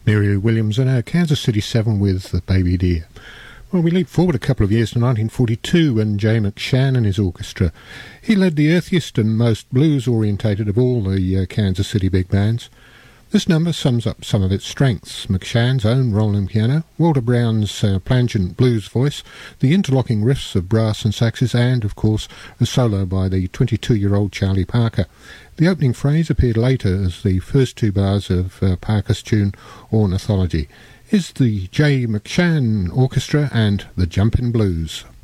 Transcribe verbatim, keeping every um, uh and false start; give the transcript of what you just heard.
Mary Lou Williams and our Kansas City Seven with the Baby Deer. Well, we leap forward a couple of years to nineteen forty-two when Jay McShann and his orchestra. He led the earthiest and most blues-orientated of all the uh, Kansas City big bands. This number sums up some of its strengths: McShann's own rolling piano, Walter Brown's uh, plangent blues voice, the interlocking riffs of brass and saxes, and, of course, a solo by the twenty-two-year-old Charlie Parker. The opening phrase appeared later as the first two bars of uh, Parker's tune, Ornithology. Is the Jay McShann Orchestra and the Jumpin' Blues.